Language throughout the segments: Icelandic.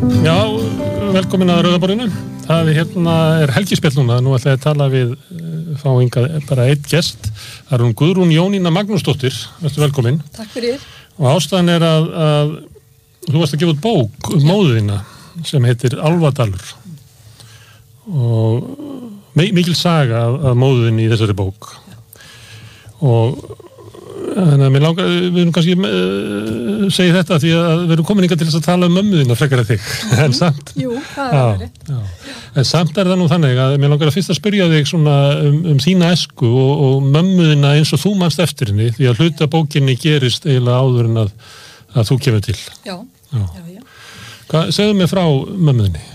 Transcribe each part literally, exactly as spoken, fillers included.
Já, velkomin að Rauðaborðinu. Það hérna er helgispjall núna. Nú ætla ég að tala við fá hingað bara einn gest. Það er hún Guðrún Jónína Magnúsdóttir. Vertu velkomin. Takk fyrir. Og ástæðan er að, að þú varst að gefa út bók um móður þína sem heitir Álfadalur. Og mikil saga af, af móður þinni í þessari bók. Og þannig að mér langar, við erum kannski uh, segja þetta því að við erum komin hingað til þess að tala um mömmu þína frekar að þig. Mm. En samt. Jú, það er rétt. En samt er það nú þannig að mér langar að fyrst að spyrja þig svona um, um þína æsku og, og mömmu þína eins og þú manst eftir henni, því að hluta bókinni gerist eiginlega áður en að, að þú kemur til. Já, já, já, já. Hvað, segðu mig frá mömmu þinni.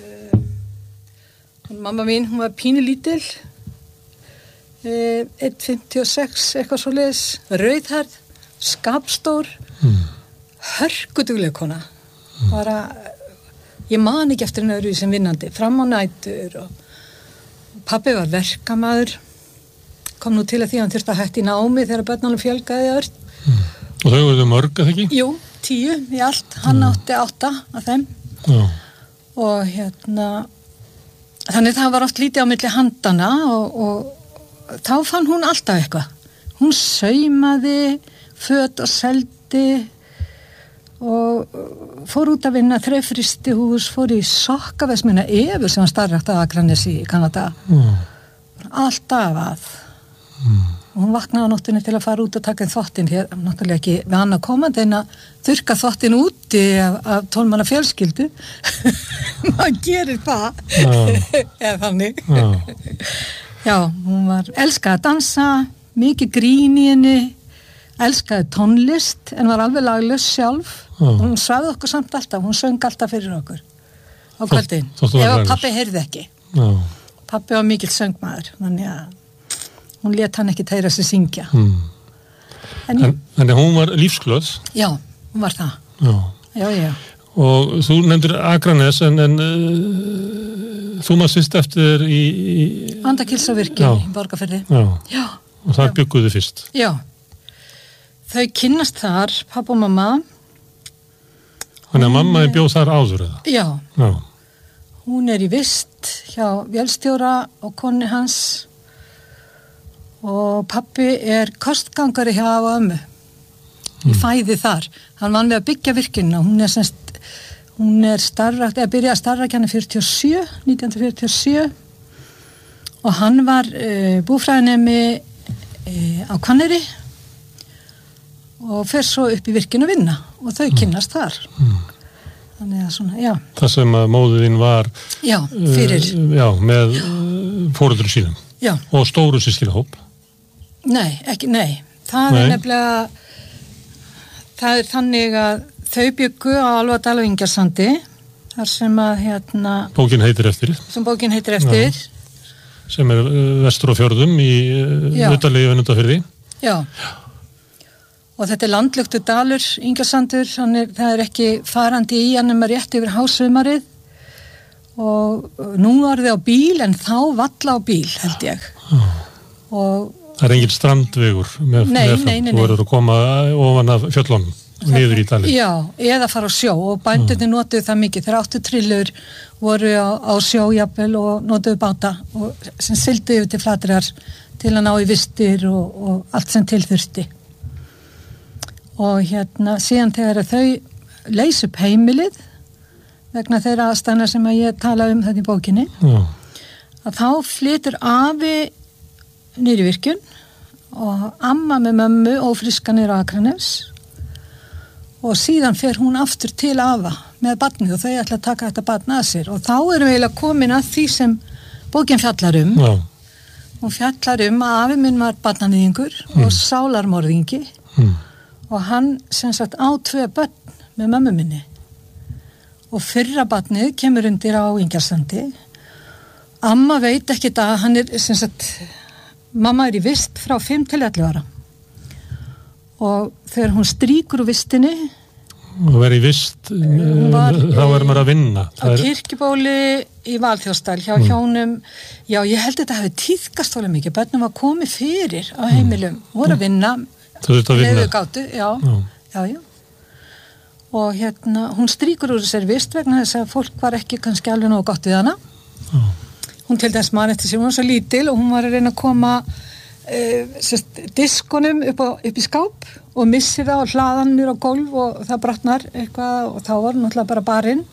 Uh, mamma mín, hún var pínulítil. Uh, einn fimmtíu og sex, eitthvað svoleiðis, rauðhærð, skapstór, mm. hörkudugleg kona. Mm. Bara, ég man ekki eftir henni öðru sem vinnandi, fram á nætur og pabbi var verkamaður, kom nú til að því hann þurfti að hætta í námi þegar börnunum fjölgaði öll. Mm. Og þau voruðu mörg, eða ekki? Jú, tíu í allt, hann mm. átti átta af þeim. Já. Og hérna, þannig það var oft lítið á milli handana og, og þá fann hún alltaf eitthvað. Hún saumaði, föt og seldi og fór út að vinna þrefristihús, fór í sokkaverksmiðjuna Evu sem var starfrækt á Akranesi í Kanada. Mm. Alltaf að. Mm. Og hún vaknaði á nóttunni til að fara út og taka þvottinn hér, náttúrulega ekki við hann að koma, en að þurrka þvottinn úti af, af tólmanna fjölskyldu. Maður gerir það. Eða þannig. Já, hún var, elskaði að dansa, mikið grín í henni, elskaði tónlist, en var alveg laglaus sjálf. Já. Hún svæði okkur samt alltaf, hún söng alltaf fyrir okkur á kvöldin. Ef að pabbi heyrði ekki. Já. Pabbi var mikill söngmaður, þannig að hún lét hann ekki heyra sig syngja. Mm. En, en, en hún var lífsglöð? Já, hún var það. Já. Já, já. Og þú nefndir Akranes, en, en uh, þú maður sýst eftir í... í... Andakilsavirkjun í Borgarfirði. Já. Já. Og þar bygguðu fyrst. Já. Þau kynnast þar, pappa og mamma. Þannig að mamma er bjóð þar áður eða? Já. Já. Hún er í vist hjá vélstjóra og konni hans. Og pappi er kostgangari hjá afa og ömmu. Í fæði þar. Hann vann við að byggja virkjunina. Hún er semst Hún er starfrækt, eða byrjaði að starfrækja hann fjörutíu og sjö, nítján hundruð fjörutíu og sjö og hann var uh, búfræðinemi uh, á Hvanneyri og fer svo upp í virkjun að vinna og þau kynnast þar. Mm. Þannig að svona, já. Það sem að móðin var já, fyrir. Uh, já, með uh, foreldrum sínum. Já. Og stóru systkinahóp. Nei, ekki, nei. Það nei. Er nefnilega, það er þannig að þau byggu á Álfadal og Ingjaldssandi, þar sem að hérna... Bókin heitir eftir. Sem bókin heitir eftir. Já. Sem er vestur á fjörðum í utarlegi Önundarfirði. Já. Og þetta er landlugtu dalur, Ingjaldsandur, þannig það er ekki farandi í hann um að rétt yfir hásumarið. Og nú var þið á bíl, en þá valla á bíl, held ég. Já. Og... Það er engin strandvegur með, nei, með nei, nei, nei. Þú verður að koma ofan af fjöllunum. Niður í dalinn. Já, eða fara á sjó og bændurni mm. notuðu það mikið. Þeir áttu trillur, voru á, á sjó jafnvel og notuðu báta og sem sildu yfir til Flateyrar til að ná í vistir og, og allt sem tilþurfti. Og hérna, síðan þegar þau leysa upp heimilið vegna þeirra aðstæðna sem að ég tala um þetta í bókinni, mm. að þá flytur afi niður í virkjun og amma með mömmu ófríska niður á Akranes. Og síðan fer hún aftur til afa með barnið og þau ætla að taka þetta barn að sér. Og þá erum við eiginlega komin að því sem bókin fjallar um. Já. Hún fjallar um að afi minn var barnanýðingur mm. og sálarmorðingi. Mm. Og hann sem sagt á tvö börn með mömmu minni. Og fyrra barnið kemur undir á Ingjaldssandi. Amma veit ekkert að hann er sem sagt, mamma er í vist frá fimm til ellefu ára. Og þegar hún strýkur úr vistinni og verið í vist var, þá er maður að vinna á er... kirkjubóli í Valþjóðsdal hjá mm. hjónum já ég held að þetta hefði tíðkast þólega mikið börnum var komið fyrir á heimilum mm. voru að vinna þú þurft að vinna gátu, já, já. Já, já. og hérna, hún strýkur úr sér vist vegna þess að fólk var ekki kannski alveg nógu gott við hana. Já. Hún til dæmis man eftir sér, hún var svo lítil og hún var að reyna að koma uh, sérst, diskunum upp, á, upp í skáp og missir það og hlaðan nýr á gólf og það brotnar eitthvað og þá var hún náttúrulega bara barinn.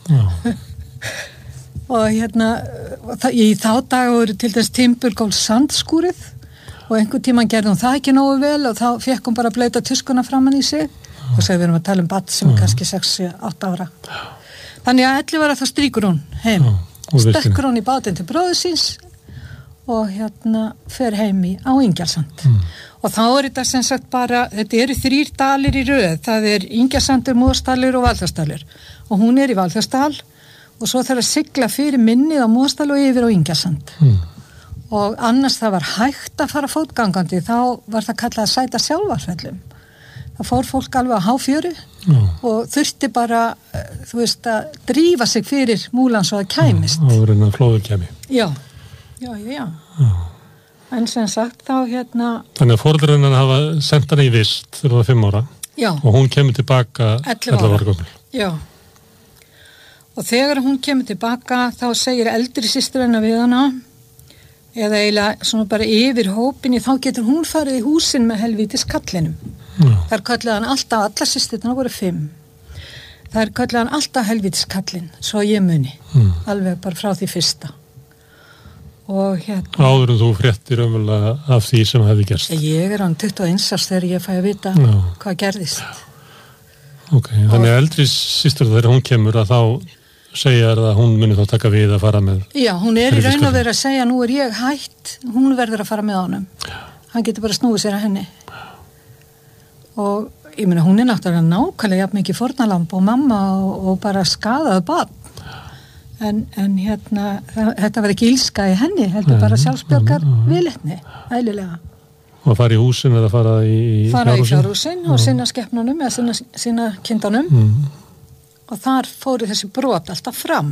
Og hérna, það, í þá dag voru til dæmis timburgólf sandskúrið og einhvern tímann gerði hún það ekki nógu vel og þá fekk hún bara að bleyta tuskuna framan í sig. Og svo við erum að tala um barn sem er kannski sex til átta ára. Þannig að ellefu ára þá strýkur hún heim. Já, stekkur hún í bátinn til bróður síns og hérna fer heim í á Ingjaldssand. Mm. Og þá er þetta sem sagt bara, þetta eru þrír dalir í röð. Það er Ingjaldsandur, Mosdalur og Valþjófsdalur. Og hún er í Valþjófsdal og svo þarf að sigla fyrir minnið á Mosdal og yfir á Ingjaldssand. Mm. Og annars það var hægt að fara fótgangandi, þá var það kallað að sæta sjálfarsvellum. Það fór fólk alveg á háfjöru Já. Og þurfti bara, þú veist, að drífa sig fyrir múlan svo að kæmist. Já, áður en að flóður kæmi. Já, já, já, já. En sem sagt, þá hérna... Þannig að foreldrar hennar hafa sendt hana í vist þegar það var fimm ára. Já. Og hún kemur tilbaka ellefu ára gömul. Já. Og þegar hún kemur tilbaka, þá segir eldri systir hennar við hana, eða eiginlega svona bara yfir hópinni, þá getur hún farið í húsin með helvítis kallinum. Já. Þar kallaði hann alltaf, allar systirna voru fimm. Þar kallaði hann alltaf helvítis kallinn, svo ég muni. Mm. Alveg bara frá því fyrsta. Og hérna... Áður en þú fréttir ömulega af því sem hefði gerst. Ég er hann tuttugu og eins árs þegar ég fæ að vita Já. Hvað gerðist. Ok, og... þannig að eldri systir þegar hún kemur að þá segja að hún muni þá taka við að fara með... Já, hún er í raun og verið að segja nú er ég hætt, hún verður að fara með honum. Hann getur bara snúið sér að henni. Og ég meina, hún er náttúrulega nákvæmlega jafn mikið fórnalamb og mamma og, og bara skaðaði barn. En, en hérna, það, þetta var ekki ílska í henni, heldur bara sjálfsbjörgar viðleitni, eðlilega. Og að fara í húsin eða fara í fjárhúsin? Fara í fjárhúsin og sinna skepnunum eða sinna, sinna kindunum. Mm. Og þar fóru þessi brot alltaf fram.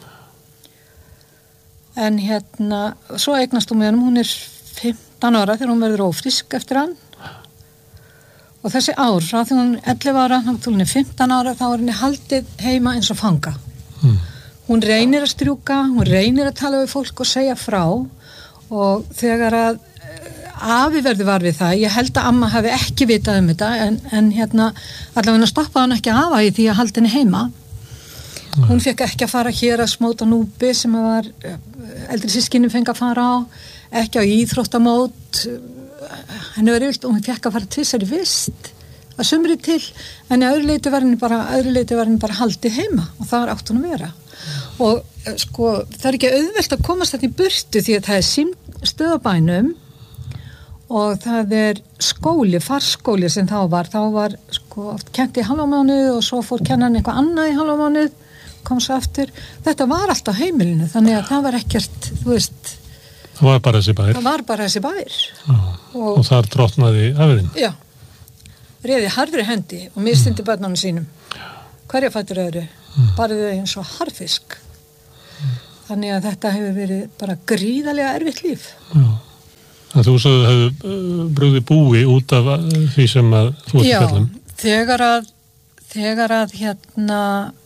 En hérna, svo eignast hún með hann, hún er fimmtán ára þegar hún verður ófrísk eftir hann. Og þessi ár, frá því hún ellefu ára, þá hún er fimmtán ára, þá er henni haldið heima eins og fanga. Mm. Hún reynir að strjúka, hún reynir að tala við fólk og segja frá og þegar að afi verður var við það, ég held að amma hafi ekki vitað um þetta en, en hérna, allavega stoppaði hann ekki afa í því að halda henni heima. Mm. Hún fekk ekki að fara hér að smóta núpi sem var eldri sískinni fengi að fara á, ekki á íþróttamót, henni var yfirlt og hún fekk að fara tvissar í vist að sumri til, en í öðru leyti var henni bara, öðru leyti var henni bara haldið heima og það var átt hún að vera. Og sko, það er ekki auðvelt að komast þetta í burtu því að það er símstöð á bænum og það er skóli, farskóli sem þá var, þá var sko oft kennt í hálfamánuð og svo fór kennan eitthvað annað í hálfamánuð, kom svo aftur. Þetta var allt á heimilinu, þannig að það var ekkert, þú veist... Það var bara þessi bær. Það var bara þessi bær. Já, og, og þar drottnaði afinn. Já, reiði harðri hendi og mistindi mm. börnunum sínum. Hverja fættur öðru, mm. bara þau eins og harfisk. Mm. Þannig að þetta hefur verið bara gríðarlega erfitt líf. Já. Þú sagði að það hefur brugði búi út af því sem að þú ert að fjalla um. Já, þegar að, þegar að hérna,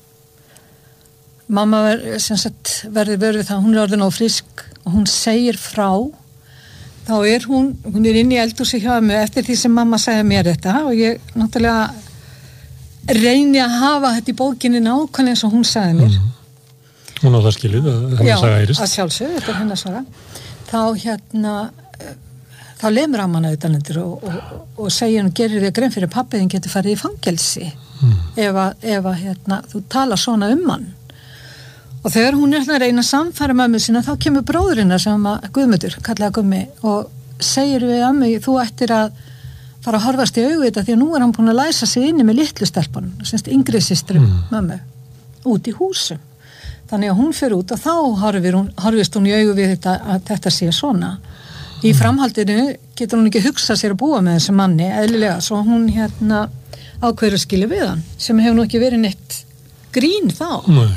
mamma ver, sem sagt, verður verið það, hún er orðin ófrísk og hún segir frá, þá er hún, hún er inn í eldhúsi hjá mig eftir því sem mamma segja mér þetta og ég náttúrulega reyni að hafa þetta í bókinni nákvæmlega eins og hún sagði mér. Mm. Hún á það skilið, að hennar saga heyrist. Já, að sjálfsög, þetta er hennar saga. Þá hérna, þá lemur hann hana utanlendur og, og, og segir hún, gerir þig grein fyrir pappiðin getur farið í fangelsi mm. ef að, ef að hérna, þú tala svona um hann. Og þegar hún er að reyna að samfæra mömmu sína, þá kemur bróðurinn sem að Guðmundur, kallaði Gummi, og segir við ömmu, þú ættir að fara að horfast í augu þetta því að nú er hann búin að læsa sig inni með litlu stelpunum, semst yngri systrum mm. mömmu, út í húsum. Þannig að hún fer út og þá horfir hún, horfist hún í augu við þetta að þetta sé svona. Í framhaldinu getur hún ekki hugsað sér að búa með þessu manni, eðlilega, svo hún hérna ákveður að skilja við hann, sem hefur nú ekki verið neitt grín þá. Nei.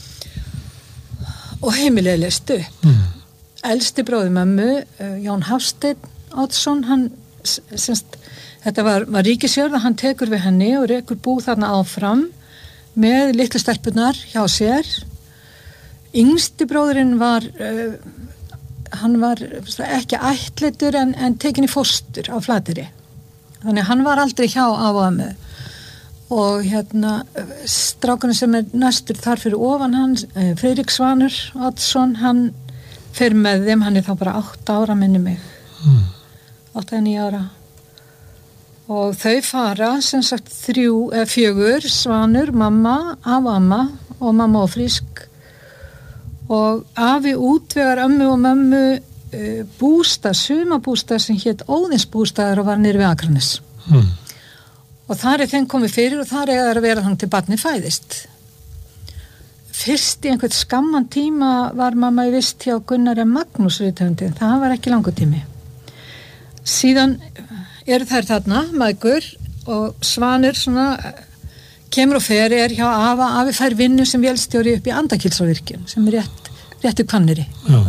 Og heimilega leist upp. Mm. Elsti bróði mömmu, Jón Hafsteinn Oddsson, hann, semst, þetta var, var ríkisjörða, hann tekur við henni og rekur bú þarna áfram, með litlu stelpunar hjá sér. Yngsti bróðurinn var uh, hann var ekki ættleiddur en, en tekin í fóstur á Flateyri. Þannig hann var aldrei hjá af og ömmu. Og hérna strákurinn sem er næstur þar fyrir ofan hann, Friðrik Svanur Oddsson, hann fer með þeim, hann er þá bara átta ára minni mig. Mm. átta eða níu ára. Og þau fara sem sagt þrjú eða fjögur, Svanur, mamma, af og amma og mamma og Frisk. Og afi útvegar ömmu og mömmu uh, bústað, sumabústað sem hét Óðinsbústaðar og var niður við Akranes. Mm. Og þar er þeim komið fyrir og þar er að vera þannig til barni fæðist. Fyrst í einhvern skamman tíma var mamma í vist hjá Gunnari Magnús rithöfundi. Það var ekki langur tími. Síðan eru þær þarna, mægur, og Svanur svona kemur og fer, er hjá afa, afi fær vinnu sem vélstjóri upp í Andakílsvirkjun, sem er rétt, réttu Hvanneyri.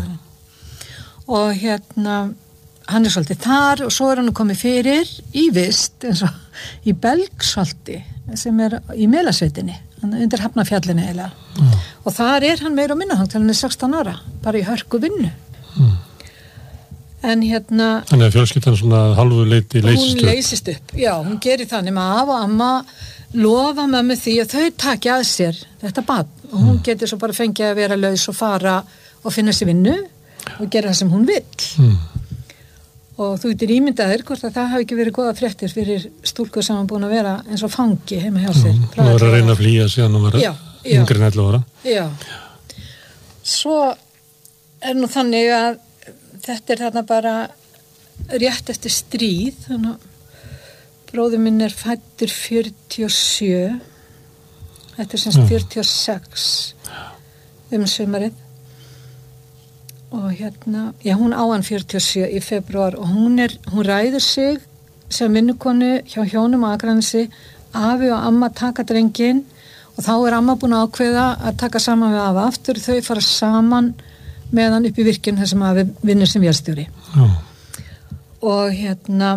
Og hérna, hann er svolítið þar og svo er hann komið fyrir í vist, eins og í Belgsholti, sem er í Melasveitinni, undir Hafnarfjallinni eiginlega. Mm. Og þar er hann meira og minna, hann er sextán ára, bara í hörku vinnu. Mm. En hérna... Þannig að fjölskyldan svona halvu leyti leysist upp. Hún leysist upp, já, hún gerir þannig með af og amma lofa mömmu því að þau taki að sér þetta barn og hún mm. getur svo bara fengið að vera laus og fara og finna sér vinnu og gera það sem hún vill. Mm. Og þú getur ímyndaðir hvort að það hafi ekki verið góða fréttir fyrir stúlku sem hann búin að vera eins og fangi heima hjá sér. Hún var að reyna að flýja síðan og vera yngri en ellefu ára. Já. Svo er nú þannig að þetta er þarna bara rétt eftir stríð. Þannig að bróður minn er fæddur fjörutíu og sjö. Þetta er semst fjörutíu og sex um sumarið. Og hérna, já, hún á hann fjörutíu og sjö í febrúar og hún er, hún ræður sig sem vinnukonu hjá hjónum á Akranesi, afi og amma taka drenginn og þá er amma búin að ákveða að taka saman við afa aftur, þau fara saman með hann upp í virkjun þar sem afi vinnur sem vélstjóri. Já. Og hérna,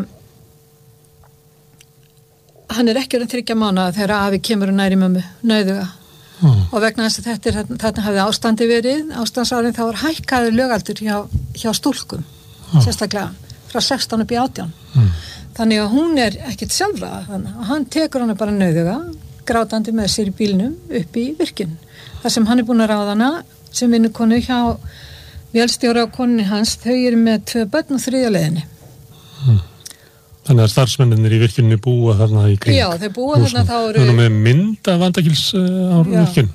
hann er ekki orðinn þriggja mánaða þegar afi kemur og næri mömmu, nauðuga. Mm. Og vegna þess að þetta, er, þetta hafði ástandi verið, ástandsárin þá var hækkaður lögaldur hjá, hjá stúlkum, mm. sérstaklega, frá sextán upp í átján. Mm. Þannig að hún er ekkert sjálfra, þannig að hann tekur hana bara nauðuga, grátandi með sér í bílnum upp í virkinn. Þar sem hann er búin að ráða hana sem vinnukonu hjá vélstjóra og konni hans, þau eru með tvö börn og þriðja leiðinni. Mm. Þannig að starfsmenninir í virkjunni búa þarna í kring. Já, þeir búa þarna þá eru... Þau eru með mynd af Andakíls uh, á virkjun.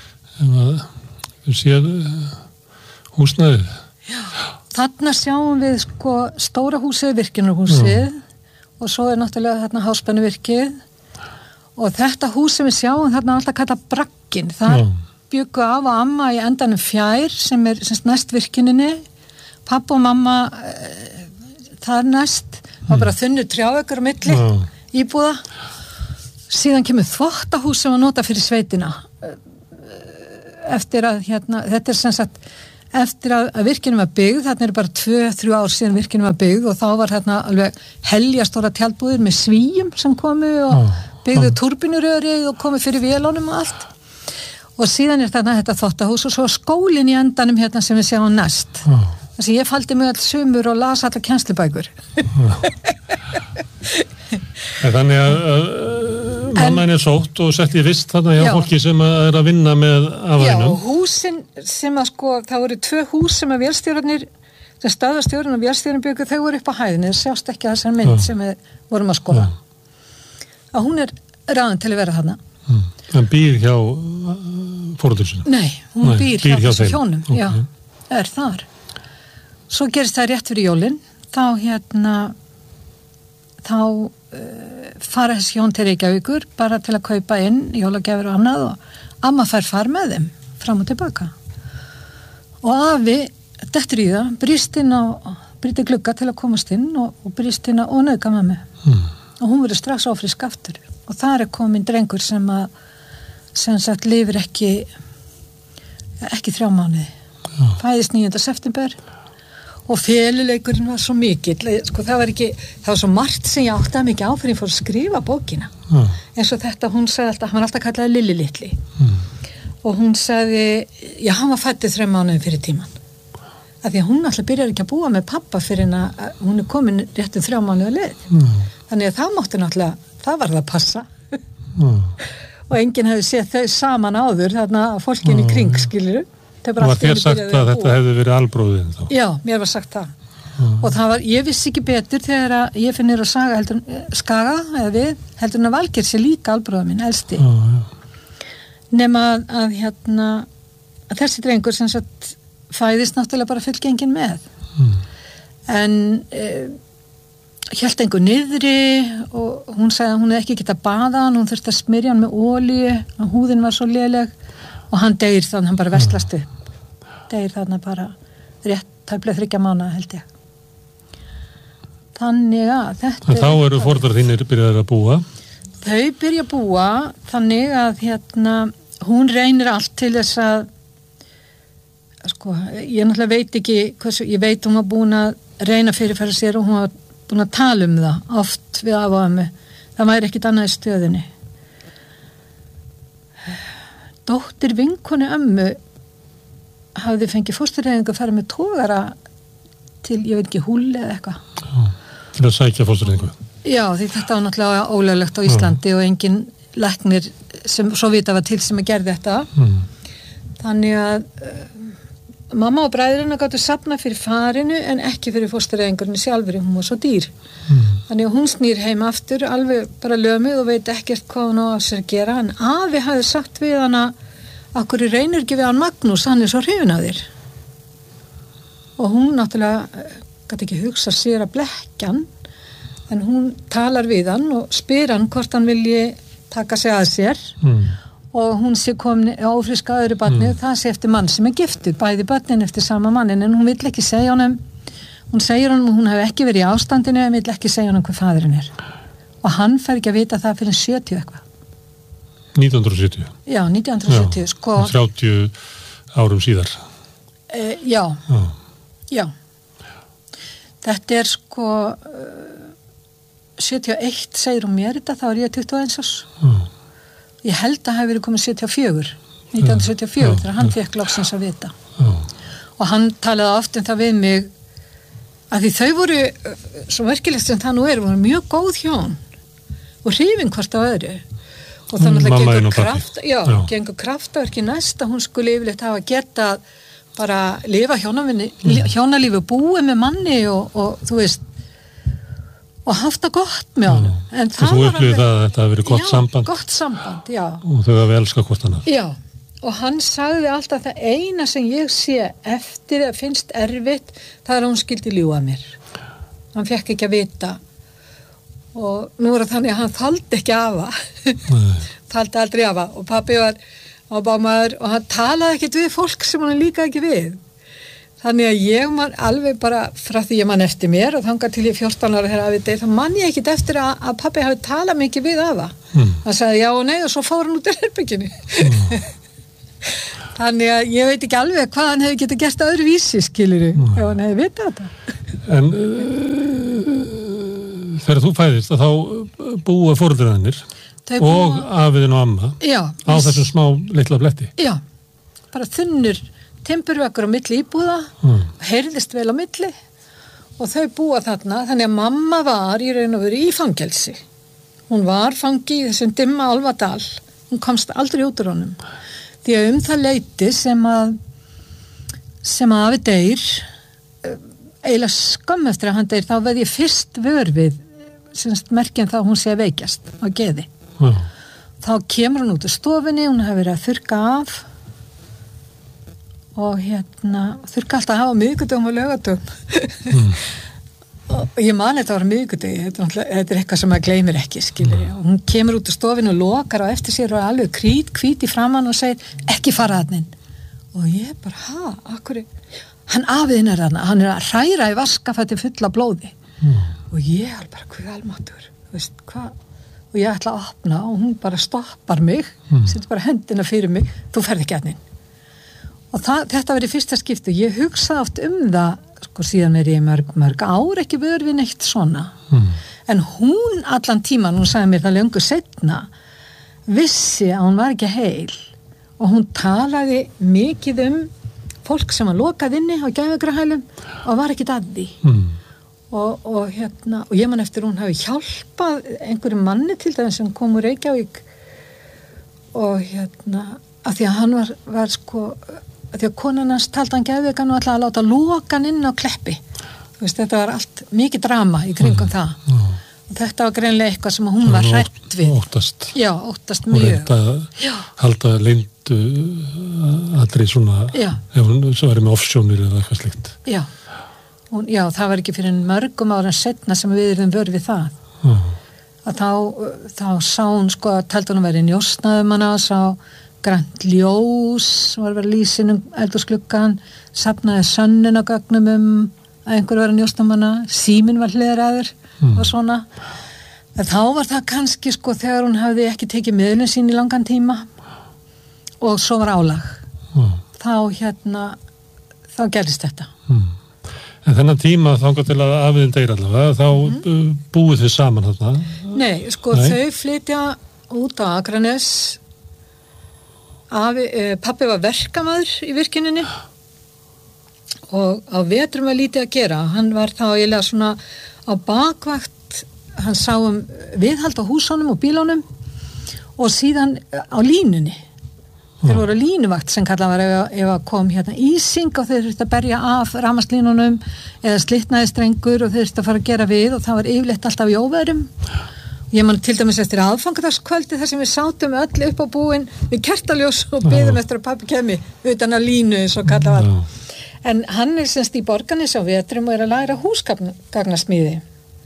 Þú séð uh, húsnæðið. Já, þarna sjáum við sko stóra húsið, virkjunarhúsið mm. og svo er náttúrulega þarna háspennuvirkið og þetta hús sem við sjáum þarna er alltaf kallað Bragginn. Það bjuggu af og amma í endanum fjær sem er semst næst virkjuninni. Pappa og mamma uh, þar næst. Það var bara þunnu trjávekur á milli Já. Íbúða. Síðan kemur þvottahús sem var nota fyrir sveitina. Eftir að, hérna, þetta er sem sagt, eftir að, að virkjunum var byggð, þarna er bara tvö, þrjú ár síðan virkjunum var byggð og þá var hérna alveg heljarstóra tjaldbúðir með svíjum sem komu og byggðu turbinurörið og komu fyrir vélunum og allt. Og síðan er þarna þetta þvottahús og svo skólinn í endanum hérna sem við sjáum næst. Já. Þessi ég faldi mig alls sumur og las allar kennslubækur. Þannig að, að mamma henni er sótt og sett í vist þarna hjá já. Fólki sem er að vinna með afhænum. Já, og húsin sem að sko, það voru tvö hús sem að vélstjórarnir, sem staðarstjórinn og vélstjórinn byggu, þau voru upp á hæðinni, það sjást ekki að þessar mynd já. Sem við vorum að skoða. Að hún er ráðin til að vera þarna. Mm. En býr hjá fóröldursinu? Nei, hún Nei, býr, býr hjá þessu hjónum, okay. Já, er þar. Svo gerist það rétt fyrir jólin, þá hérna, þá uh, fara þessi hjón til Reykjavíkur bara til að kaupa inn jólagjafir og annað og amma fær far með þeim fram og tilbaka. Og afi, dettur í það, brýst inn á, brýti glugga til að komast inn og, og brýst inn á og nauðga mömmu. Mm. Og hún verður strax áfrisk aftur. Og þar er komin drengur sem að, sem sagt, lifir ekki, ekki þrjá mánuði. Ja. Fæðist níunda september. Og feluleikurinn var svo mikill, sko það var ekki, það var svo margt sem ég átti að mikið á fyrir að fór að skrifa bókina. mm. eins og þetta, hún sagði alltaf, hann var alltaf kallaði Lilli litli mm. og hún sagði, já, hann var fættið þrem mánuðum fyrir tíman af því að hún alltaf byrjar ekki að búa með pappa fyrir en að hún er komin réttum þrjá mánuða leið mm. þannig að það mátti náttúrulega, það var það að passa mm. og enginn hefði séð þau saman áður þarna fólkin mm. í kring, skilur og var þér sagt að, að þetta hefði verið albróðin þá? Já, mér var sagt það mm. og það var, ég vissi ekki betur þegar að ég finnir að saga heldur, skaga eða við, heldur en að Valgeir sé líka albróða minn, elsti mm. nema að, að hérna að þessi drengur sem sagt fæðist náttúrulega bara fullgengin með mm. en e, hélt einhver niðri og hún sagði að hún hefði ekki getað baða hann, hún þurfti að smyrja hann með olíu og húðin var svo léleg og hann deyr þannig hann bara vestlast upp deyr þannig bara rétt tæplega þriggja mánaða held ég þannig að þetta en þá eru foreldrar þínir byrjaðir að búa þau byrja að búa þannig að hérna hún reynir allt til þess að sko, ég náttúrulega veit ekki hversu, ég veit hún var búin að reyna fyrirfæra sér og hún var búin að tala um það oft við af og ömmu það væri ekkit annað í stöðinni dóttir vinkonu ömmu hafði fengið fóstureyðingu að fara með togara til, ég veit ekki, Húli eða eitthvað til að sækja fóstureyðingu já, því þetta var náttúrulega ólöglegt á Íslandi já. Og engin læknir sem svo vita var til sem að gerði þetta mm. þannig að uh, mamma og bræðurinn gátu safna fyrir farinu en ekki fyrir fóstureyðingurinn sjálfur, hún var svo dýr mm. þannig að hún snýr heim aftur alveg bara lömuð og veit ekkert hvað hún á að sér gera en afi hafði sagt við hana akkur reynir ekki við hann Magnús, hann er svo hrifinn af þér og hún náttúrulega gæti ekki hugsa sér að blekkja hann en hún talar við hann og spyr hann hvort hann vilji taka sig að sér mm. og hún sé komin á ófríska öðru barni mm. það sé eftir mann sem er giftur bæði börnin eftir sama mannin en hún vill ekki segja honum hún segir honum hún hef ekki verið í ástandinu en vill ekki segja honum hver faðurinn er og hann fer ekki að vita það fyrir sjötíu eitthvað nítján hundruð sjötíu já, nítján hundruð sjötíu já, sko, þrjátíu árum síðar e, já, já já þetta er sko uh, sjötíu og eitt segir hún mér þetta, þá er ég tuttugu og eins árs já ég held að það hefði verið komið sjötíu og fjögur nítján hundruð sjötíu og fjögur þegar hann fekk loksins að vita já. og hann talaði oft um það við mig að því þau voru svo merkilegt sem það nú er voru mjög góð hjón og hrifin hvort á öðru og þannig að það gengur kraft já, já. gengur kraftaverki næst að hún skulle yfirleitt hafa geta bara lifa hjónavinni mm. hjónalífi búið með manni og, og þú veist og haft það gott með honum já. En það þú upplýði það að þetta hafi verið gott já, samband gott samband, já og þau hafi elskað hvort annað já, og hann sagði alltaf það eina sem ég sé eftir að finnst erfitt það er að hún skildi ljúga mér hann fekk ekki að vita og nú er það þannig að hann þaldi ekki afa þaldi aldrei afa og pabbi var ábámaður og hann talaði ekkert við fólk sem hann líka ekki við þannig að ég man alveg bara frá því ég man eftir mér og þangað til ég fjórtán ára þegar afi deyr, þá man ég ekkert eftir að, að pabbi hafi talað mikið við afa mm. hann sagði já og nei og svo fór hann út í herberginu mm. þannig að ég veit ekki alveg hvað hann hefði getað gert öðru vísi skiluru, mm. ef hann hefði vitað þetta en uh, þegar þú fæðist að þá búa foreldrar þínir og afiðin og amma já, á þessum smá litla bletti já, bara þunnur timburveggur á milli íbúða mm. heyrðist vel á milli og þau búa þarna þannig að mamma var í raun og veru í fangelsi hún var fangi í þessum dimma Álfadal hún komst aldrei út úr honum því að um það leyti sem að sem að afi deyr eiginlega skömm eftir að hann deyr þá veð ég fyrst vör við semst merkjum þá hún sé veikjast á geði mm. þá kemur hún út úr stofinni hún hefur verið að þurrka af og hérna þurrka alltaf að hafa miðgudum og lögatum mm. og ég man þetta var miðgudegi þetta, þetta er eitthvað sem maður gleymir ekki skilur ég og hún kemur út úr stofinu og lokar á eftir sér og er alveg krít, kvít í framann og segir ekki fara þarna inn og ég bara, ha, akkur hann afiðinn er þarna, hann er að hræra í vaskafætti fulla blóði mm. og ég er bara, hvað almáttur veist, hvað og ég ætla að opna og hún bara stoppar mig mm. setur bara hendina fyrir mig þú ferð ekki þarna inn og það, þetta verið fyrsta skipti ég hugsaði oft um það sko síðan er ég mörg, mörg ár ekki verið við neitt svona Mm. En hún allan tíman, hún sagði mér það löngu seinna, vissi að hún var ekki heil og hún talaði mikið um fólk sem var lokað inni á Gæfugrahælum og var ekki að því. Mm. Og, og, hérna, og ég man eftir hún hafi hjálpað einhverjum manni til dæmis sem kom úr Reykjavík og hérna af því að hann var, var sko af því að konan hans taldi hann geðveikan og ætlaði að láta loka hann inn á Kleppi. Þú veist, þetta var allt mikið drama í kringum mm. það mm. og þetta var greinlega eitthvað sem hún var hrædd við. Óttast. Já, óttast mjög. Og reynda að halda leyndu allri svona Já. Ef hún sem væri með offsjónir eða eitthvað slikt. Já. Hún, já, það var ekki fyrir mörgum ára setna sem við erum vörð við það. Mm. Að þá, þá sá hún sko að taldi hún að vera í njósnaðum hana, sá grænt ljós, var verið lýsin um eldhúsgluggan, safnaði sönnunagögnum um að einhver var að njósna um hana, síminn var hliðraður mm. og svona. En þá var það kannski sko þegar hún hafði ekki tekið miðlun sín í langan tíma og svo var álag. Mm. Þá hérna, þá gerðist þetta. Mm. En þennan tíma þangað til að afiðin deyr allavega, þá mm. búið þið saman þarna? Nei, sko Nei. þau flytja út á Akranes. Afi, eh, pappi var verkamaður í virkininni og á vetrum var lítið að gera. Hann var þá eiginlega svona á bakvakt, hann sá um viðhald á húsunum og bílunum og síðan á línunni. Þeir voru línuvakt sem kallað var ef, ef að kom hérna ísing og þeir þurfti að berja af rafmagnslínunum eða slitnaði strengur og þeir þurfti að fara að gera við og það var yfirleitt alltaf í óveðrum. Ég man til dæmis eftir aðfangadagskvöldi þar sem við sátum öll upp á búin við kertaljós og biðum eftir að pappi kemi utan að línu eins og kallað var. En hann er semst í Borgarnes á vetrum og er að læra húsgagnasmíði.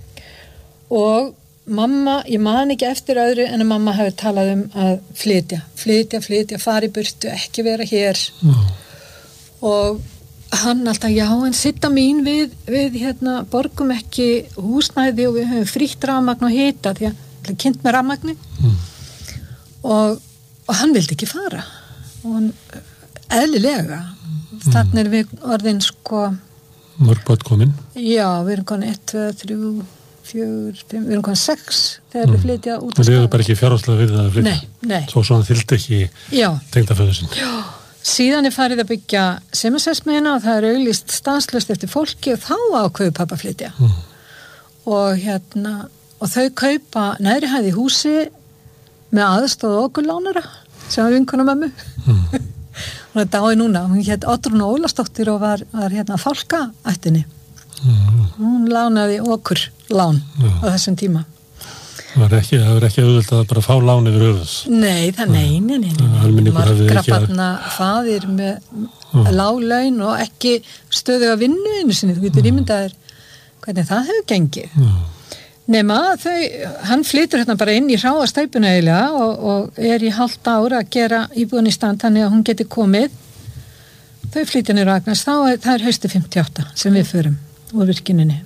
Og mamma, ég man ekki eftir öðru en að mamma hefur talað um að flytja, flytja, flytja, fara í burtu, ekki vera hér. Mm. Og hann alltaf, já, en sitta mín við, við hérna, borgum ekki húsnæði og við höfum frítt rafmagn og hita því að það er kynnt með rafmagni. Mm. Og, og hann vildi ekki fara. Og hann, eðlilega, mm. þannig er við orðin sko... Mörg börn komin? Já, við erum komin eitt, tvö, þrjú... fjögur, fimm, við erum komin sex þegar mm. við flytja út á staðinn. Það er bara ekki fjárhagslega við það að flytja? Nei, nei. Svo svona þyldi ekki tengdaföður sinn? Já, síðan er farið að byggja Sementsverksmiðjuna og það er auglýst stanslaust eftir fólki og þá ákveður pappa að flytja. Mm. Og hérna, og þau kaupa neðri hæð í húsi með aðstoð okkur lánara sem var vinkona mömmu. Mm. Hún er dáið núna, hún hét Oddrún Ólafsdóttir og var, var hérna fálkaættinni. Mm. Hún lánaði okkur lán Já. Á þessum tíma. Það var ekki, það var ekki auðvitað að bara fá lán yfir höfuð. Nei, það nei, nei, nei, nei. Margra barna faðir með lág laun og ekki stöðu að vinnu einu sinni, þú getur ímyndaðir hvernig það hefur gengið. Já. Nema þau, hann flytur hérna bara inn í hráastæpuna eiginlega og, og er í hálft ára að gera íbúðan í stand þannig að hún geti komið. Þau flytja niður á Akranes, þá er það er hausti fimmtíu og átta sem við förum úr virkininni.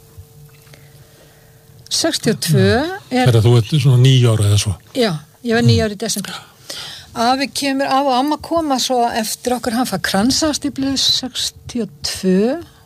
sextíu og tvö er... Þegar þú ert svona níu ára eða svo? Já, ég var níu ára í desember. Afi kemur af og amma koma svo eftir okkur, hann fær kransastíflu sextíu og tvö.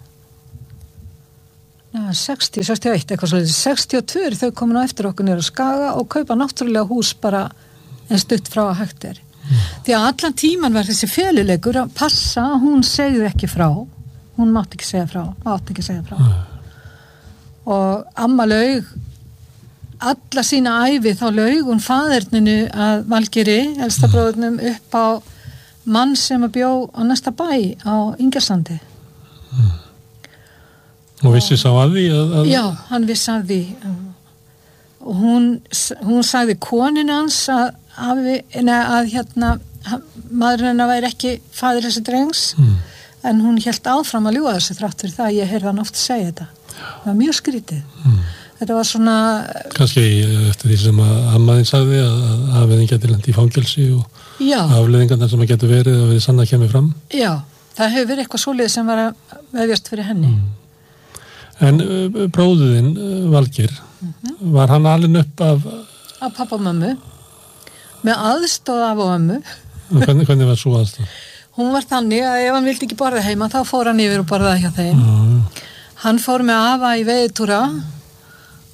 Já, sextíu, sextíu og eitt, eitthvað svolítið. sextíu og tvö er þau komin á eftir okkur niður á Skaga og kaupa náttúrulega hús bara en stutt frá að hægt er. Mm. Því að allan tíman var þessi feluleikur að passa að hún segði ekki frá. Hún mátti ekki segja frá, mátti ekki segja frá. Mm. Og amma laug alla sína ævi, þá laug hún faðerninu að Valgeri, elsta mm. bróðurnum, upp á mann sem að bjó á næsta bæ á Ingjasandi. Mm. Og vissi sá að því? Að, að... Já, hann vissi að því. Og hún, hún sagði konin hans að, að, að hérna, maðurinn hennar væri ekki faðir þessi drengs. Mm. En hún hélt áfram að ljúga þessu þrátt fyrir það að ég heyrði hann oft segja þetta. Það var mjög skrítið. Mm. Þetta var svona... Kannski eftir því sem að ammaðinn sagði að afleiðing geti lent í fangelsi og Já. Afleiðingarnar sem að getur verið og við sann að kemur fram. Já, það hefur verið eitthvað svoleiðið sem var að vefjast fyrir henni. Mm. En uh, bróðuðinn, uh, Valgeir, mm-hmm. var hann alinn upp af... Af pappa og mömmu, með aðstóð af og mömmu. Hvernig, hvernig var svo aðstóð? Hún var þannig að ef hann vildi ekki borða heima þá fór hann yfir og borðaði hjá þeim. Mm. Hann fór með afa í veiðtúra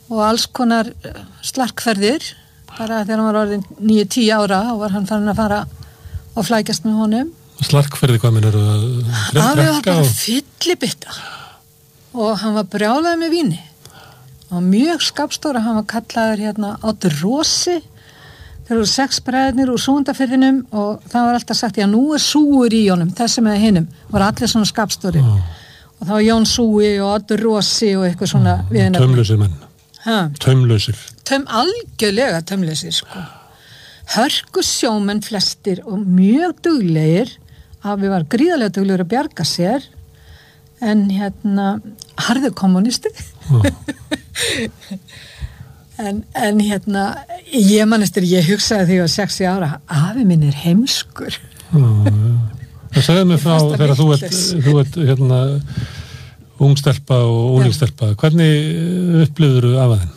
og alls konar slarkferðir, bara þegar hann var orðin níu til tíu ára og var hann farin að fara og flækjast með honum. Slarkferði, hvað minn eru að drekka? Hann var bara og... fyllibitta og hann var brjálaður með víni og mjög skapstóra, hann var kallaður hérna Oddur Rósi. Þeir eru sex bræðnir úr Súgandafirðinum og það var alltaf sagt, já nú er súgur í honum, þessum eða hinum, voru allir svona skapstóri oh. og það var Jón Súgi og Oddur Rósi og eitthvað svona oh. viðnafni. Taumlausir menn. Ha? Taumlausir. Taum, algjörlega taumlausir, sko. Hörku sjómenn flestir og mjög duglegir, að við var gríðarlega duglegur að bjarga sér, en hérna, harður kommunisti. Oh. En, en hérna, ég mannistur, ég hugsaði því að sextíu ára, afi minn er heimskur. Já, já. Það segði mig frá þegar þú ert, þú ert hérna, ungstelpa og úlingstelpa. Hvernig upplifður þú afaðinn?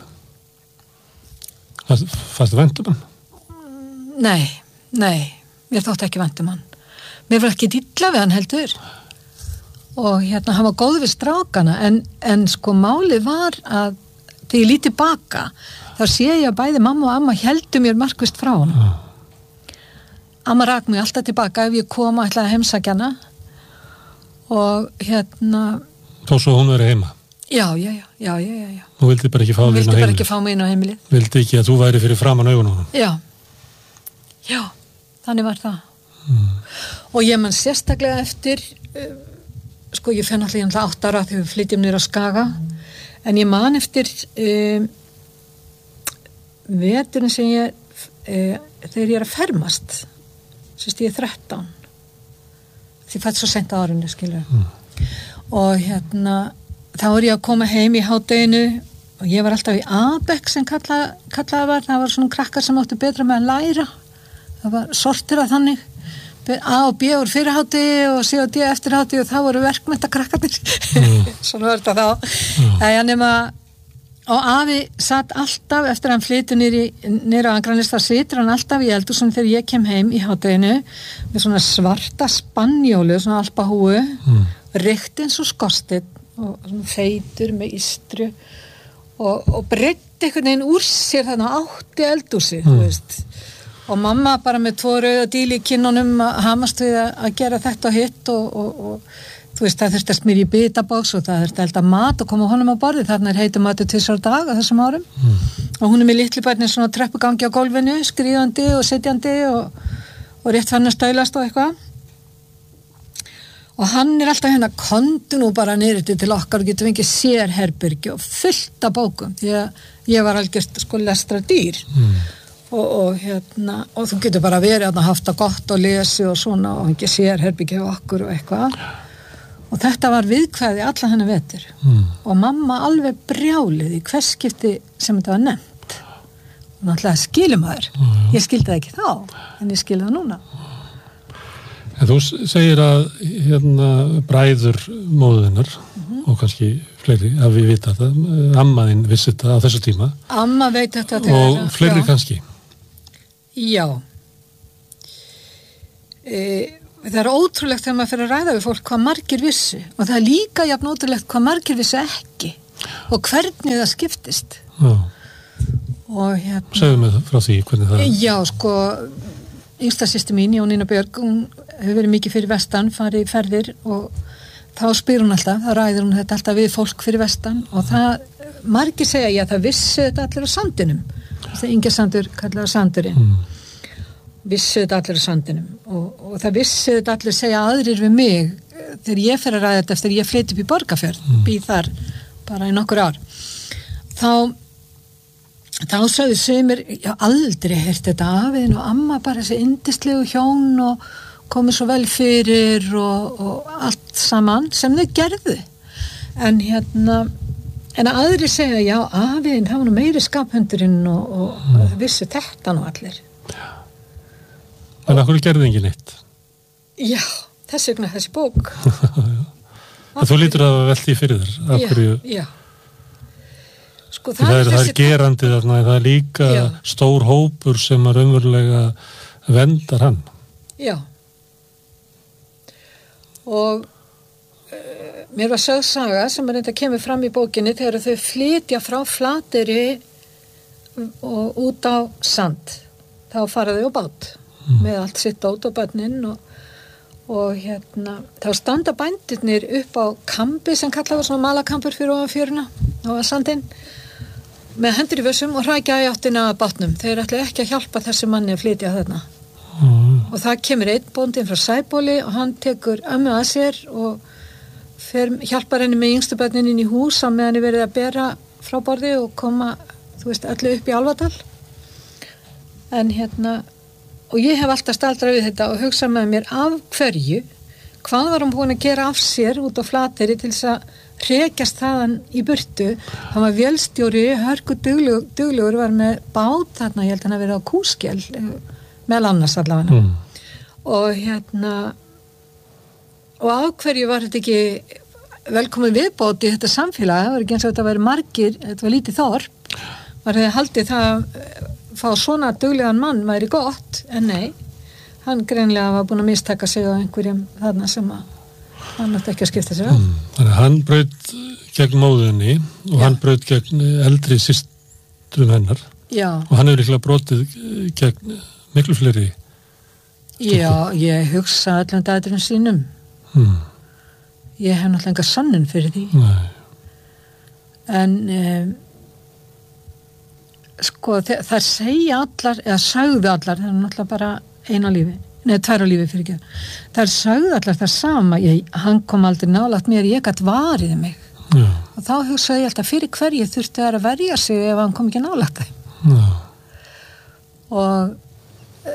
Fannst það vænt um hann? Nei, nei, mér þótti ekki vænt um hann. Mér var ekki illa við hann heldur. Og hérna, hann var góður við strákana, en, en sko málið var að þegar ég líti baka, þá sé ég að bæði mamma og amma héldu mér markvist frá hann. Ja. Amma rak mig alltaf tilbaka ef ég kom og ætlaði að heimsækja hana. Og hérna... Þá svo hún verið heima? Já, já, já, já, já, já. Hún vildi bara ekki fá mig inn á heimilið? Hún vildi bara ekki fá mig inn á heimilið. Vildi ekki að þú væri fyrir framan augun á hann? Já. Já, þannig var það. Mm. Og ég man sérstaklega eftir, uh, sko ég fenn alltaf átt ára þegar við flytjum niður á Skaga, en ég man eftir um, veturinn sem ég uh, þegar ég er að fermast sérst ég er þrettán því fætt svo sent á árinu skilur mm. og hérna þá er ég að koma heim í hádeginu og ég var alltaf í A-bekk sem kalla, kallaði var, það var svona krakkar sem áttu betra með að læra það var sortir af þannig A og B úr fyrirhátti og C og D eftirhátti og þá voru verkmenntakrakkarnir mm. svona var þetta þá mm. Æja, nema, og afi satt alltaf eftir að hann flytur nýra á Akranesi, þá situr hann alltaf í eldhúsinu þegar ég kem heim í hádeginu með svona svarta spanjólu svona alpahúu mm. reykt eins og skorsteinn og svona feitur með ístru og, og breytti einhvern veginn úr sér þarna átti eldhúsi mm. þú veist og mamma bara með tvo rauða díli í kinnunum að hamast við að gera þetta og hitt og, og, og þú veist það þurfti að smyrja í bitabóks og það þurfti að elda mat og koma honum á borði þarna er heitum matu tvisvar á dag á þessum árum mm. og hún er með litli barni svona treppugangi á gólfinu, skríðandi og sitjandi og, og rétt fann að stælast og eitthvað og hann er alltaf hérna kontu nú bara niður til okkar og getur fengið sér herbyrgi og fullt af bókum því að ég var algjört sko lestra dýr mm. Og, og hérna og þú getur bara verið að haft það gott og lesi og svona og ekki sér herbyggja okkur og eitthvað og þetta var viðkvæði alla hennar vetur mm. og mamma alveg brjálið í hvers skipti sem þetta var nefnt og náttúrulega skilum þær mm. ég skildi það ekki þá en ég skildi það núna En þú segir að hérna bræður móðurinnar mm-hmm. og kannski fleiri að við vita þetta ammaðinn vissi þetta á þessu tíma Amma veit þetta og fleiri já. Kannski Já. E, það er ótrúlegt þegar maður fyrir að ræða við fólk hvað margir vissu og það er líka jafn ótrúlegt hvað margir vissu ekki og hvernig það skiptist. Já. Og hérna... Segðu mig frá því hvernig það... Já, sko, yngsta systir mín, Jónína Björg, hún hefur verið mikið fyrir vestan, farið í ferðir og þá spyr hún alltaf, þá ræðir hún þetta alltaf við fólk fyrir vestan og það, margir segja ég að það vissu þetta allir á sandinum. Það er Ingesandur kallar á sandurinn mm. vissu þetta allir á sandinum og, og það vissu þetta allir segja aðrir við mig þegar ég fer að ræða þetta eftir ég flyt upp í Borgarfjörð mm. býð þar bara í nokkur ár þá þá sagði sumir já aldrei heyrt þetta afiðin og amma bara þessi yndislegu hjón og komið svo vel fyrir og, og allt saman sem þau gerðu en hérna En að aðri segja, já, afiðin, það var nú meiri skaphundurinn og, og mm. vissu þetta nú allir. Já. En af hverju gerði engin eitt? Já, þess vegna þessi bók. Þú lítur að velta í fyrir þér. Af hverju... Já, já. Sko, það, það er, það er gerandi þarna, það er líka já. Stór hópur sem að raunverulega vendar hann. Já. Og... Uh, mér var sögð saga sem er reynda að kemur fram í bókinni þegar þau flytja frá Flateyri og út á Sand. Þá fara þau á bát mm. með allt sitt át og börnin og og hérna, þá standa bændirnir upp á kampi sem kallaði svona malakampur fyrir ofan fjöruna á Sandinn með hendur í vössum og hrækja í áttina að bátnum. Þeir ætla ekki að hjálpa þessu manni að flytja þarna. Mm. Og það kemur einn bóndinn frá Sæbóli og hann tekur ömmu að sér og fer, hjálpar henni með yngstu börnin inn í hús á meðan er verið að bera frá borði og koma, þú veist, öllu upp í Álfadal. En hérna og ég hef alltaf staldrað við þetta og hugsað með mér af hverju, hvað var hann búin að gera af sér út á Flateyri til þess að hrekjast þaðan í burtu. Hann var vélstjóri, hörku duglegur, duglegur var með bát þarna, ég held hann að vera á Kúskel, meðal annars allavega. Mm. Og hérna, og af hverju var þetta ekki velkomin viðbót í þetta samfélag, það var ekki eins og þetta væri margir, þetta var lítið þorp, var það haldið það fá svona duglegan mann væri gott, en nei, hann greinlega var búin að mistaka sig á einhverjum þarna sem að hann átti ekki að skipta sér á. Mm, þannig að hann braut gegn móðunni og Já. Hann braut gegn eldri systrum hennar. Já. Og hann hefur líklega brotið gegn miklu fleiri. Já, ég hugsa allan dæturum sínum. Mm. Ég hef náttúrulega enga sannun fyrir því. Nei. En um, sko, það segja allar, eða sagðu allar, það er náttúrulega bara eina lífi, neða tværa lífi fyrir ekki. Það sagðu allar það sama, ég, hann kom aldrei nálægt mér, ég gætt varið mig. Já. Og þá hugsaði ég alltaf fyrir hverju þurfti að verja sig ef hann kom ekki nálægt þeim. Já. Og e,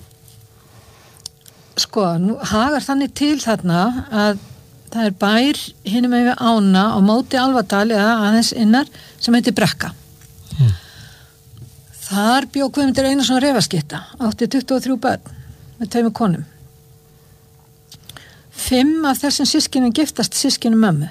sko, nú hagar þannig til þarna að það er bær hinum með ána á móti Álfadal eða aðeins innar sem heitir Brekka. Mm. Þar bjó Guðmundur Einarsson Refaskipta, átti tuttugu og þrjú börn með tveimur konum. Fimm af þessum systkinum giftast systkinum mömmu.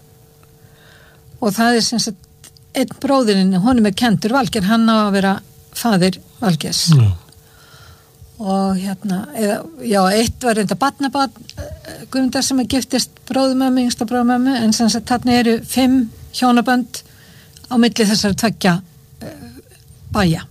Og það er sem sagt einn bróðirinn, honum er Kentur Valgeir, hann á að vera faðir Valgeirs. Mm. Og hérna, eða, já, eitt var reynda barnabarn Guðmundar sem er giftist bróðumömmu, yngsta bróðumömmu, en sem sagt þarna eru fimm hjónabönd á milli þessari tveggja bæja.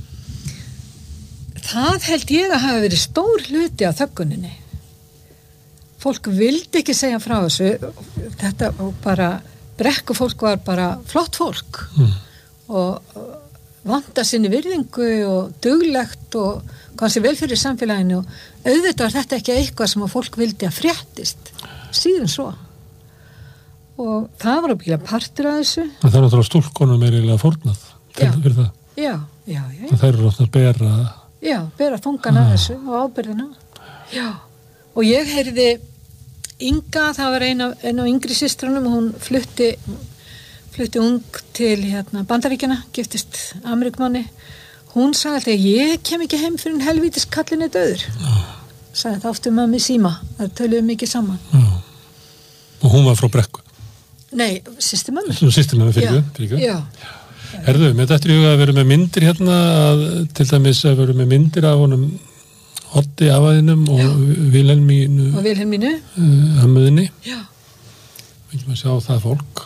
Það held ég að hafa verið stór hluti á þögguninni. Fólk vildi ekki segja frá þessu. Þetta bara, Brekkufólk var bara flott fólk mm. og vanta sinni virðingu og duglegt og kannski vel fyrir samfélaginu og auðvitað var þetta ekki eitthvað sem að fólk vildi að fréttist síðan svo. Og það var að bíla partur af þessu. Það er náttúrulega stúlkonum er eiginlega fórnað til fyrir það. Já, já, já. Það er rátt að bera... Já, bera þungan af þessu og ábyrðina. Já, og ég heyrði Inga, það var eina, eina af yngri systrunum og hún flutti, flutti ung til hérna, Bandaríkjana, giftist Ameríkmanni. Hún sagði alltaf, ég kem ekki heim fyrir en helvítis kallin er döður. Já. Sagði það ofta um mömmu Síma, það töluðum mikið saman. Já. Og hún var frá Brekku? Nei, systir mömmu. Systir mömmu fyrir ekki? Já. Herðu, með þetta er ég að vera með myndir hérna, að, til dæmis að vera með myndir af honum Oddi afaðinum og Vilhelmínu og Vilhelmínu uh, ömmuðinni. Já. Við erum að sjá það fólk.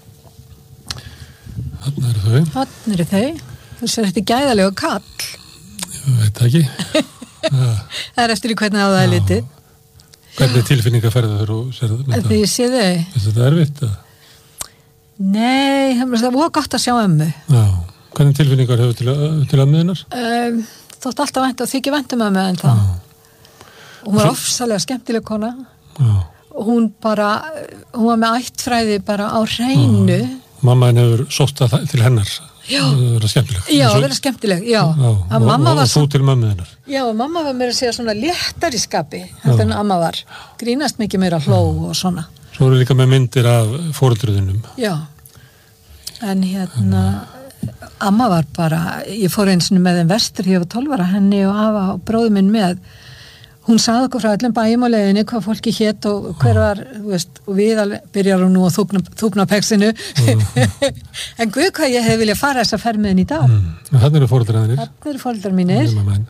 Þarna eru þau. Þarna eru þau. Þú sér þetta gæðalega kall. Ég veit ekki. Það er eftir í hvernig á það er litið. Hvernig tilfinningar ferðu þau og sér það? Þegar ég sé þau. Finnst þetta erfitt? Að... Nei, það var gott að sjá ömmu. Já. Hvernig tilfinningar hefur til, til ömmuðinnar? Um, þótt alltaf vænt og þykir vænt um ömmu en það. Hún var ofsalega skemmtileg kona. Já. Og hún bara, hún var með ættfræði bara á hreinu. Já. Mamma henni hefur sótt það til hennar. Já. Það vera skemmtileg. Já, það vera skemmtileg, já. Já. Og, og, og þú til mömmuðinnar. Já, og mamma var meira að segja svona léttar í skapi. Þetta en amma var. Grínast mikið meira hló og svona. Svo eru líka með myndir af foreldruðinum. Já, en hérna, amma var bara, ég fór eins og með þeim vestur, ég var tólf ára henni og afa og bróði minn með. Hún sagði okkur frá öllum bæjum og leiðinni hvað fólki hét og hver var, þú veist, og við alveg byrjarum nú að þúpna, þúpna peksinu. En guð hvað ég hef viljað fara þessa fermiðin í dag. Mm. Þannig eru foreldræðinir. Þannig eru foreldrar mínir.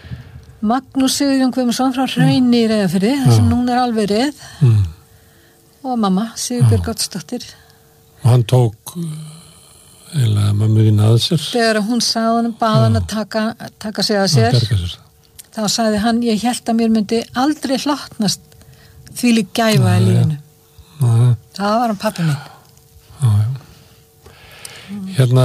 Magnús Sigurjón Guðmundsson frá Hrauni í Reyðarfirði, þar sem núna er alveg reið. Mm. og mamma, Sigurbjörg Oddsdóttir. Og hann tók eiginlega mömmu þína að sér? Þegar hún sagði hann, bað hann að taka, taka sig að sér, sér, þá sagði hann, ég hélt að mér myndi aldrei hlotnast þvílík gæfa í lífinu. Já. Það var hann pabbi minn. Já, já. Hérna,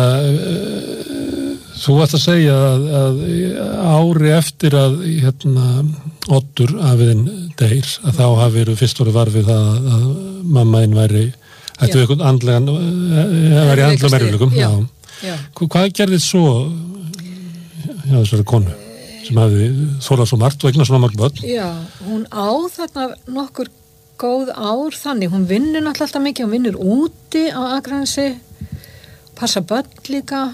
þú varst að segja að, að ári eftir að hérna, Oddur afiðinn deyr, að þá hafi verið fyrst voru varfið það að, að mammaðinn væri ættu við einhvern andlegan væri andlega merjuleikum. Já. Já. Hvað gerðist svo hjá þessari konu sem hafi þolað svo margt og eignast svona margt börn? Já, hún á þarna nokkur góð ár þannig, hún vinnur náttúrulega alltaf mikið, hún vinnur úti á Akranesi, passa börn líka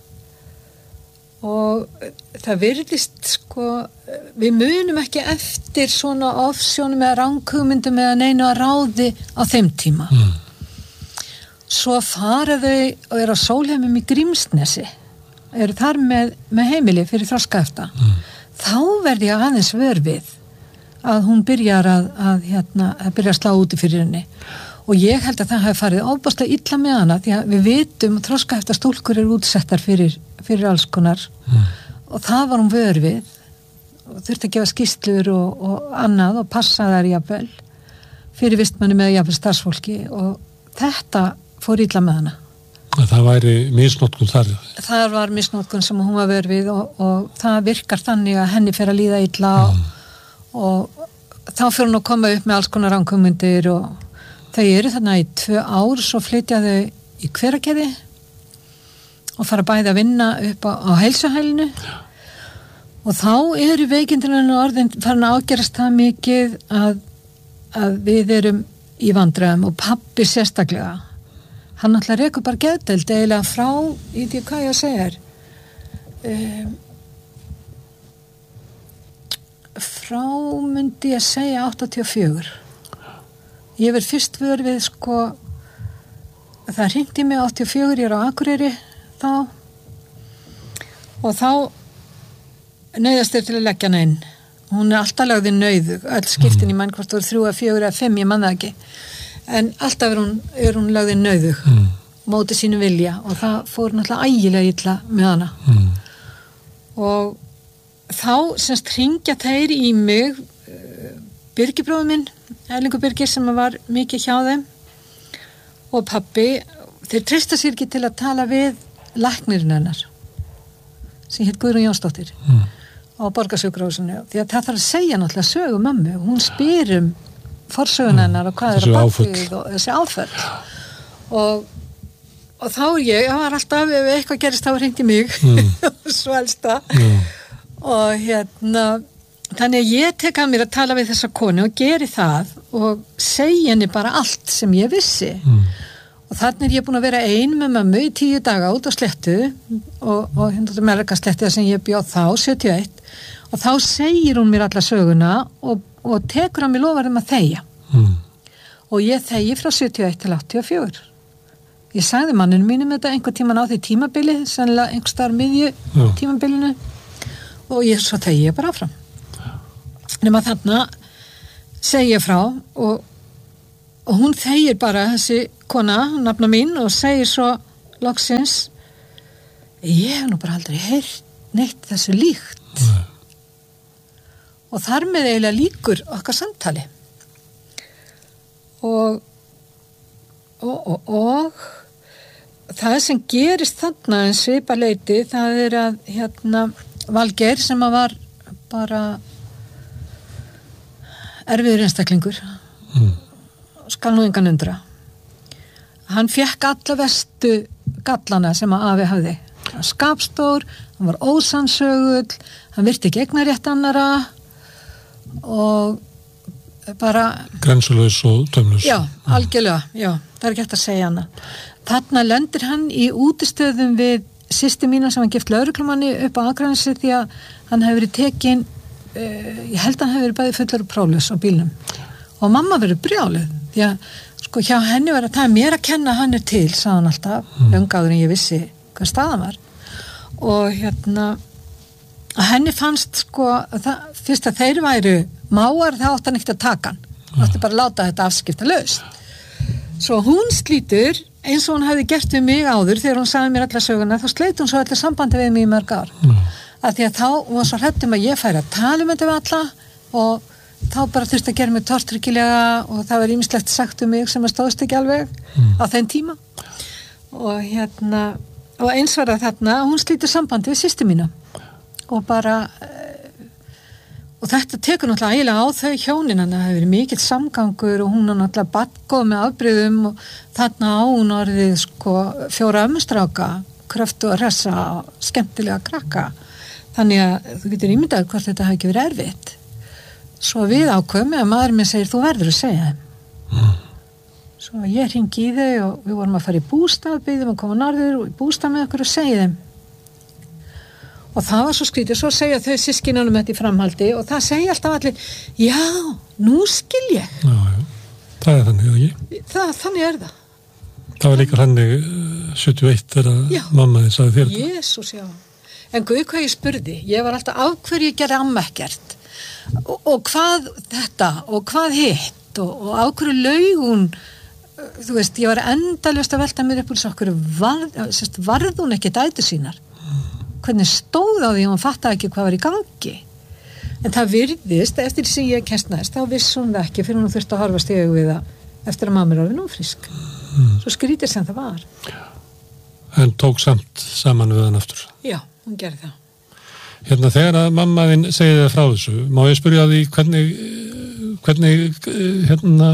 og það virðist sko, við munum ekki eftir svona ofsjónum eða ranghugmyndum eða neinu að ráði á þeim tíma. Mm. Svo fara þau og eru á Sólheimum í Grímsnesi, eru þar með, með heimili fyrir þroskaefta. Mm. Þá verði ég aðeins vör við að hún byrjar að, að, hérna, að byrja að slá úti fyrir henni. Og ég held að það hafi farið ofboðslega illa með hana því að við vitum að þroskahefta stúlkur eru útsettar fyrir, fyrir alls konar mm. og það var hún vör við og þurfti að gefa skýrslur og, og annað og passa þær jafnvel fyrir vistmanni með jafnvel starfsfólki og þetta fór illa með hana. Það væri misnotkun þar? Það var misnotkun sem hún var vör við og, og það virkar þannig að henni fer að líða illa mm. og, og þá fyrir hún að koma upp með alls konar ranghugmyndir og þau eru þarna í tvö ár, svo flytja þau í Hveragerði og fara bæði að vinna upp á, á heilsuhælinu og þá eru veikindinu orðin farin að ágerast það mikið að, að við erum í vandræðum og pabbi sérstaklega. Hann náttúrulega rekur bara geðdeild eiginlega frá, í því hvað ég að segja er, um, frá myndi ég segja áttatíu og fjögur. Ég verð fyrst vör við sko það hringdi mig áttatíu og fjögur, ég er á Akureyri þá og þá nauðast þeir til að leggja hana inn. Hún er alltaf lagði nauðu, öll skiptin mm. í mann hvort voru þrjú eða fjögur eða fimm, ég man það ekki. En alltaf er hún, er hún lagði nauðu mm. móti sínu vilja og það fór náttúrulega ægilega illa með hana. Mm. Og þá semst hringja þeir í mig Birgibróður minn, Erlingur Birgir sem var mikið hjá þeim og pabbi, þeir treysta sér ekki til að tala við læknirinn hennar sem hétt Guðrún Jónsdóttir mm. á Borgarsjúkrahúsinu því að það þarf að segja náttúrulega sögu mömmu, hún spyr um forsögun hennar og hvað er að bakið og þessi áföll og, og þá er ég, það var alltaf ef eitthvað gerist þá hringdi mig mm. og svo elsta mm. og hérna þannig að ég tek að mér að tala við þessa konu og geri það og segja henni bara allt sem ég vissi mm. og þannig er ég búin að vera ein með mömmu í tíu daga út á slettu og, og hérna Melraka slettu sem ég bjóð þá, sjötíu og eitt og þá segir hún mér alla söguna og, og tekur á mig lofarðum að þegja mm. og ég þegi frá sjötíu og eitt til áttatíu og fjögur. Ég sagði manninu mínum þetta einhver tíman á því tímabili, sennilega einhver staðar miðju mm. tímabilinu og ég svo þegi ég bara áfram. Nefna þarna segja frá og, og hún þegir bara þessi kona, nafna mín og segir svo loksins ég hef nú bara aldrei heyrt neitt þessu líkt mm. og þar með eiginlega líkur okkar samtali og og, og og það sem gerist þarna en svipa leiti það er að hérna Valgeir sem að var bara erfiður einstaklingur mm. skal nú engan undra hann fekk alla vestu gallana sem að afi hafði hann var skapstór, hann var ósannsögull hann virti ekki eignarrétt annara og bara grensulaus og dömlaus já, algjörlega, já, það er ekki hægt að segja hana þarna lendir hann í útistöðum við systir mína sem hann gift lögreglumanni upp á Akranesi því að hann hefur verið tekinn Uh, ég held að hann hefur verið bæði fullur og próflaus á bílnum og mamma verið brjáluð því að sko hjá henni var að það er mér að kenna hann er til, sagði hann alltaf mm. löngáður en ég vissi hvað staðan var og hérna að henni fannst sko það, fyrst að þeir væru máar þá átti hann ekkert að taka hann mm. átti bara að láta þetta afskipta laust Svo hún slítur eins og hún hafði gert við mig áður þegar hún sagði mér alla söguna, þá sleit hún svo allir sambandi við mig í mörg ár. Mm. Af því að þá var svo hrættum að ég færi að tala um þetta við alla og þá bara þurfti að gera mig tortryggilega og það var ýmislegt sagt um mig sem að stóðst ekki alveg mm. á þeim tíma. Og hérna, og eins var það þarna, hún slítur sambandi við systur mína og bara og þetta tekur náttúrulega ægilega á þau hjónin, hann hefur verið mikill samgangur og hún er náttúrulega badgóð með afbrigðum og þarna á hún orðið sko fjóra ömmustráka, kröftu og hressa og skemmtilega krakka. Þannig að þú getur ímyndað hvort þetta hafi ekki verið erfitt. Svo við ákveðum að maður minn segir þú verður að segja þeim. Mm. Svo ég hringi í þau og við vorum að fara í bústað, byggðum að koma norður og í bústað með okkur og segja þeim. Og það var svo skrítið, svo segja þau systkinunum þetta í framhaldi og það segja alltaf allir, já, nú skil ég. Já, já, það er þannig, ekki? Það, þannig er það. Það var líka þannig sjötíu og eitt þegar mamma þið sagði þér þetta. Jésús, já. En guð hvað ég spurði, ég var alltaf af hverju ég gerði amma ekkert og, og hvað þetta og hvað hitt og, og af hverju laug hún, þú veist, ég var endalaust að velta mér upp úr svo okkur, var, varð hún ekki dætur sínar? Hvernig stóð á því og hún fattaði ekki hvað var í gangi. En það virðist, eftir því sem ég kennst næst, þá vissi hún það ekki fyrir hún þurfti að horfa stegu við það eftir að mamma er orðin ófrísk. Mm. Svo skrítið sem það var. En tók samt saman við hann aftur. Já, hún gerði það. Hérna, þegar að mamma þín segið það frá þessu, má ég spyrja því hvernig, hvernig, hérna...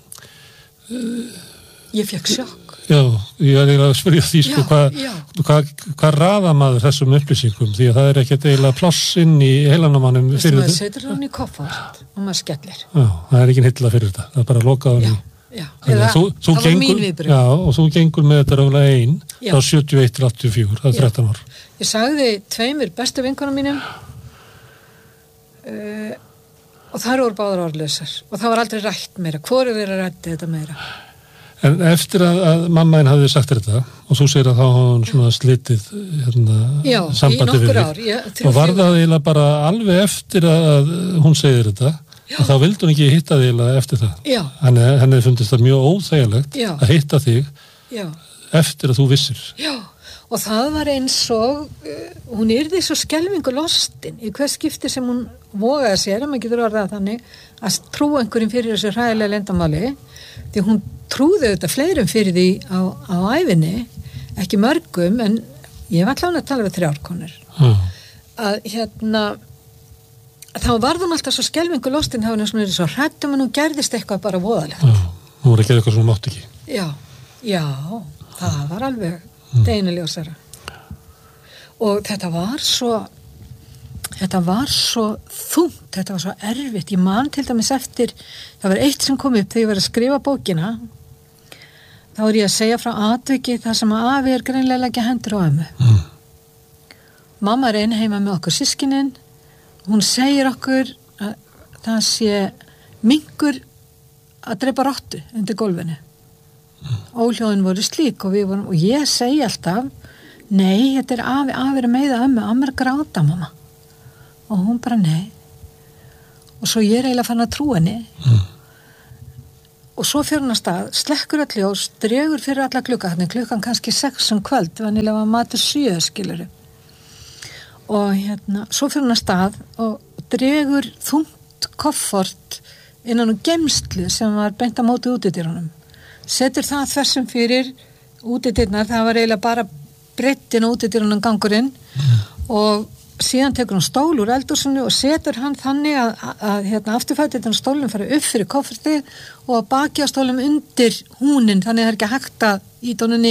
Ég fekk sjokk. Já, ég er eiginlega að spyrja því sko, hvað hva, hva raða maður þessum upplýsingum, því að það er ekkert eiginlega pláss inn í heilanamannum fyrir þetta. Maður setur hann í koffart og maður skellir. Já, það er ekki hitla fyrir þetta, það er bara að loka hann í. Já, eða, þú, þú það gengur, var mín viðbrögð. Já, og þú gengur með þetta ráðlega einn, þá sjötíu og eitt til áttatíu og fjögur, það er þrettán ár. Ég sagði tveimur bestu vinkonum mínum uh, og þær voru báðar orðlausar og það var aldrei rætt meira, hvoru þeirra rætti þetta meira. En eftir að, að mammaðin hafði sagt þetta og þú segir að þá hafði hann svona slitið hérna, já, sambandi við þig og var það eiginlega bara alveg eftir að hún segir þetta já. Og þá vildi hún ekki hitta þig eiginlega eftir það henni, henni fundist það mjög óþægilegt já. Að hitta þig já. Eftir að þú vissir já. Og það var eins og uh, hún yrði svo skelfingu lostin í hver skipti sem hún vogaði sér, að maður getur orðað þannig að trúa einhverjum fyrir þessu hræðilega leyndamáli því hún trúði auðvitað fleirum fyrir því á, á ævinni, ekki mörgum en ég var klána að tala við þrjárkonur mm. að hérna þá var hún alltaf svo skelfingu lostin hafa hún svo hrættum en hún gerðist eitthvað bara voðalegt mm. hún var að gera eitthvað sem hún mátt ekki já, já, það var alveg mm. deginuljósara og þetta var svo þetta var svo þungt, þetta var svo erfitt ég man til dæmis eftir það var eitt sem kom upp þegar ég var að skrifa bókina þá er ég að segja frá atviki þar sem að afi er greinlega að leggja hendur á ömmu mm. mamma er einn heima með okkur systkinin hún segir okkur að það sé minkur að drepa rottu undir gólfinu mm. óhljóðin voru slík og, vorum, og ég segi alltaf nei, þetta er afi, afi er að meiða ömmu ömmu er að gráta mamma og hún bara nei og svo ég er eiginlega fann að trúa henni mm. og svo fyrir hún að stað slekkur all ljós, dregur fyrir alla klukka þannig klukkan kannski sex um kvöld vanilega var matur sjö skiluru og hérna svo fyrir hún að stað og dregur þungt koffort innan um gemslu sem var beint á móti útidyrunum setur það þessum fyrir útidyrnar, það var eiginlega bara brettin útidyrunum gangurinn mm. og síðan tekur hann stól úr eldhúsinu og setur hann þannig að, að, að hérna, afturfættirinn stólum fara upp fyrir koffertið og að baki á stólum undir húnin þannig að það er ekki hægt að íta honum